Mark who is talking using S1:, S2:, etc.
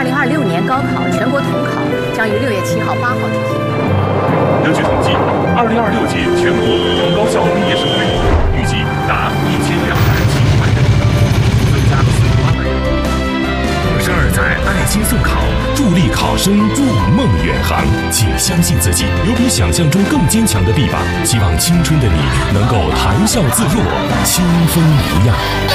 S1: 2026年高考全国统考将于6月7号、8号举行。
S2: 根据统计，2026届全国普通高校毕业生人数预计达1270万人，增加4万人。
S3: 22载爱心送考，助力考生筑梦远航。请相信自己，有比想象中更坚强的臂膀。希望青春的你能够谈笑自若，清风一样。